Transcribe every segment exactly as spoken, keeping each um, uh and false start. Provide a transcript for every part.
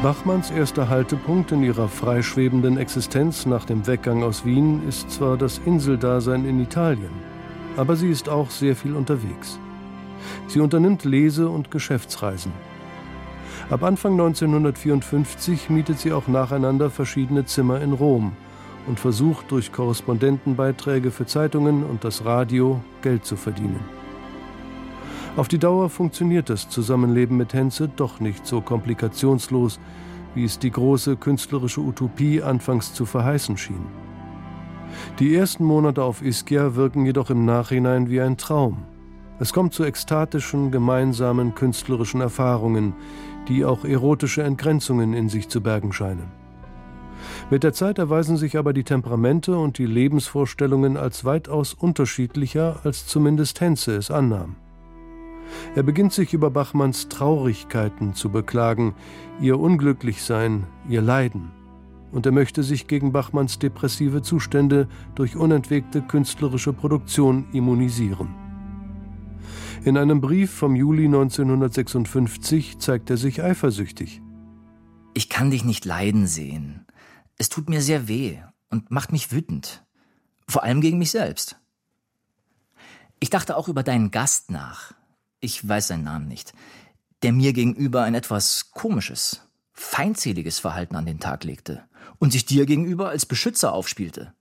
Bachmanns erster Haltepunkt in ihrer freischwebenden Existenz nach dem Weggang aus Wien ist zwar das Inseldasein in Italien, aber sie ist auch sehr viel unterwegs. Sie unternimmt Lese- und Geschäftsreisen. Ab Anfang neunzehnhundertvierundfünfzig mietet sie auch nacheinander verschiedene Zimmer in Rom und versucht durch Korrespondentenbeiträge für Zeitungen und das Radio Geld zu verdienen. Auf die Dauer funktioniert das Zusammenleben mit Henze doch nicht so komplikationslos, wie es die große künstlerische Utopie anfangs zu verheißen schien. Die ersten Monate auf Ischia wirken jedoch im Nachhinein wie ein Traum. Es kommt zu ekstatischen, gemeinsamen künstlerischen Erfahrungen, die auch erotische Entgrenzungen in sich zu bergen scheinen. Mit der Zeit erweisen sich aber die Temperamente und die Lebensvorstellungen als weitaus unterschiedlicher, als zumindest Henze es annahm. Er beginnt sich über Bachmanns Traurigkeiten zu beklagen, ihr Unglücklichsein, ihr Leiden. Und er möchte sich gegen Bachmanns depressive Zustände durch unentwegte künstlerische Produktion immunisieren. In einem Brief vom Juli neunzehnhundertsechsundfünfzig zeigt er sich eifersüchtig. Ich kann dich nicht leiden sehen. Es tut mir sehr weh und macht mich wütend. Vor allem gegen mich selbst. Ich dachte auch über deinen Gast nach. Ich weiß seinen Namen nicht, der mir gegenüber ein etwas komisches, feindseliges Verhalten an den Tag legte und sich dir gegenüber als Beschützer aufspielte.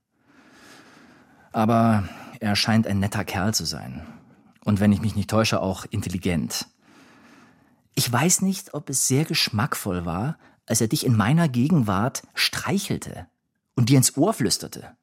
Aber er scheint ein netter Kerl zu sein. Und wenn ich mich nicht täusche, auch intelligent. Ich weiß nicht, ob es sehr geschmackvoll war, als er dich in meiner Gegenwart streichelte und dir ins Ohr flüsterte.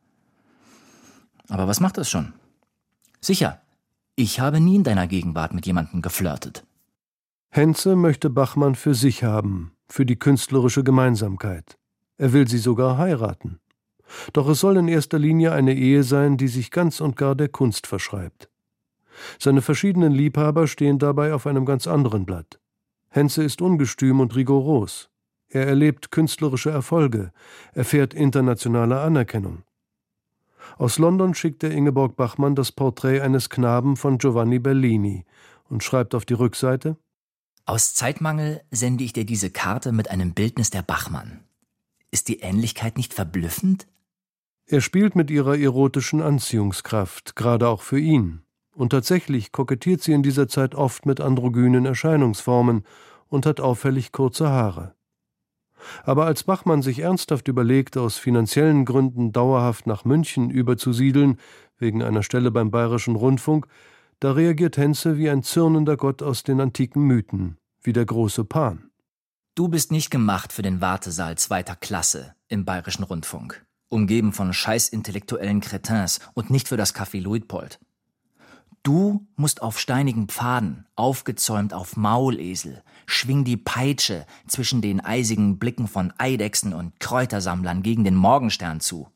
Aber was macht das schon? Sicher. Ich habe nie in deiner Gegenwart mit jemandem geflirtet. Henze möchte Bachmann für sich haben, für die künstlerische Gemeinsamkeit. Er will sie sogar heiraten. Doch es soll in erster Linie eine Ehe sein, die sich ganz und gar der Kunst verschreibt. Seine verschiedenen Liebhaber stehen dabei auf einem ganz anderen Blatt. Henze ist ungestüm und rigoros. Er erlebt künstlerische Erfolge, erfährt internationale Anerkennung. Aus London schickt er Ingeborg Bachmann das Porträt eines Knaben von Giovanni Bellini und schreibt auf die Rückseite: Aus Zeitmangel sende ich dir diese Karte mit einem Bildnis der Bachmann. Ist die Ähnlichkeit nicht verblüffend? Er spielt mit ihrer erotischen Anziehungskraft, gerade auch für ihn. Und tatsächlich kokettiert sie in dieser Zeit oft mit androgynen Erscheinungsformen und hat auffällig kurze Haare. Aber als Bachmann sich ernsthaft überlegt, aus finanziellen Gründen dauerhaft nach München überzusiedeln, wegen einer Stelle beim Bayerischen Rundfunk, da reagiert Henze wie ein zürnender Gott aus den antiken Mythen, wie der große Pan. Du bist nicht gemacht für den Wartesaal zweiter Klasse im Bayerischen Rundfunk, umgeben von scheißintellektuellen Cretins und nicht für das Café Luitpold. Du musst auf steinigen Pfaden, aufgezäumt auf Maulesel, schwing die Peitsche zwischen den eisigen Blicken von Eidechsen und Kräutersammlern gegen den Morgenstern zu.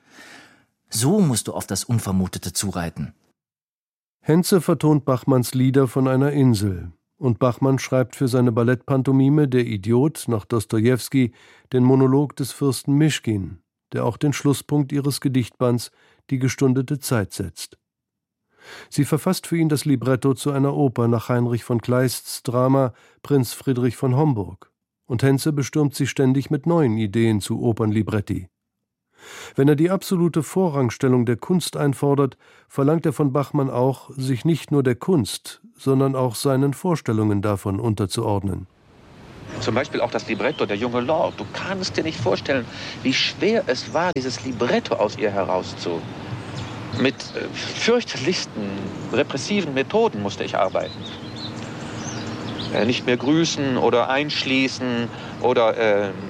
So musst du auf das Unvermutete zureiten. Henze vertont Bachmanns Lieder von einer Insel. Und Bachmann schreibt für seine Ballettpantomime Der Idiot nach Dostojewski den Monolog des Fürsten Mischkin, der auch den Schlusspunkt ihres Gedichtbands Die gestundete Zeit setzt. Sie verfasst für ihn das Libretto zu einer Oper nach Heinrich von Kleists Drama Prinz Friedrich von Homburg. Und Henze bestürmt sie ständig mit neuen Ideen zu Opernlibretti. Wenn er die absolute Vorrangstellung der Kunst einfordert, verlangt er von Bachmann auch, sich nicht nur der Kunst, sondern auch seinen Vorstellungen davon unterzuordnen. Zum Beispiel auch das Libretto, der junge Lord. Du kannst dir nicht vorstellen, wie schwer es war, dieses Libretto aus ihr herauszu. Mit äh, fürchterlichsten, repressiven Methoden musste ich arbeiten. Äh, nicht mehr grüßen oder einschließen oder äh, äh,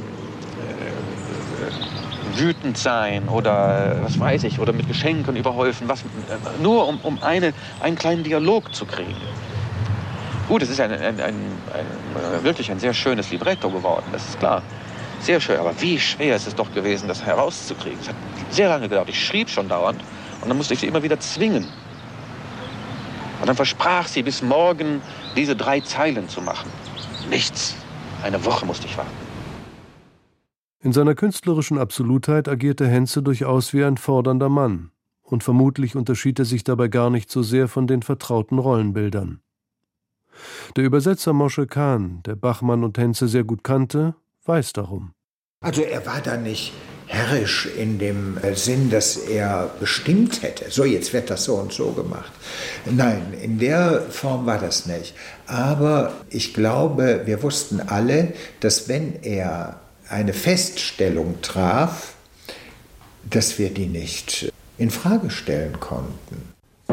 wütend sein oder äh, was weiß ich, oder mit Geschenken überhäufen, was, äh, nur um, um eine, einen kleinen Dialog zu kriegen. Gut, es ist ein, ein, ein, ein, wirklich ein sehr schönes Libretto geworden, das ist klar. Sehr schön, aber wie schwer ist es doch gewesen, das herauszukriegen. Es hat sehr lange gedauert. Ich schrieb schon dauernd. Und dann musste ich sie immer wieder zwingen. Und dann versprach sie, bis morgen diese drei Zeilen zu machen. Nichts. Eine Woche musste ich warten. In seiner künstlerischen Absolutheit agierte Henze durchaus wie ein fordernder Mann. Und vermutlich unterschied er sich dabei gar nicht so sehr von den vertrauten Rollenbildern. Der Übersetzer Moshe Khan, der Bachmann und Henze sehr gut kannte, weiß darum. Also er war da nicht herrisch in dem Sinn, dass er bestimmt hätte, so jetzt wird das so und so gemacht. Nein, in der Form war das nicht. Aber ich glaube, wir wussten alle, dass wenn er eine Feststellung traf, dass wir die nicht in Frage stellen konnten.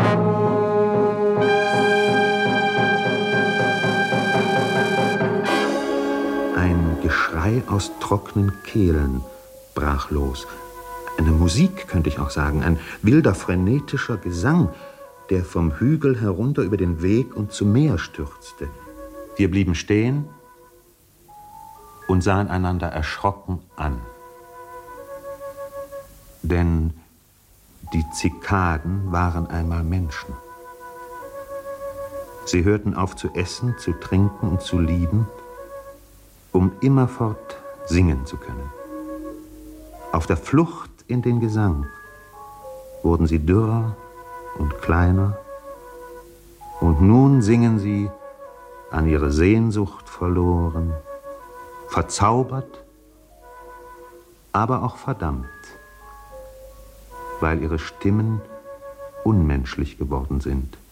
Ein Geschrei aus trockenen Kehlen brach los. Eine Musik, könnte ich auch sagen, ein wilder, frenetischer Gesang, der vom Hügel herunter über den Weg und zum Meer stürzte. Wir blieben stehen und sahen einander erschrocken an. Denn die Zikaden waren einmal Menschen. Sie hörten auf zu essen, zu trinken und zu lieben, um immerfort singen zu können. Auf der Flucht in den Gesang wurden sie dürrer und kleiner, und nun singen sie, an ihre Sehnsucht verloren, verzaubert, aber auch verdammt, weil ihre Stimmen unmenschlich geworden sind.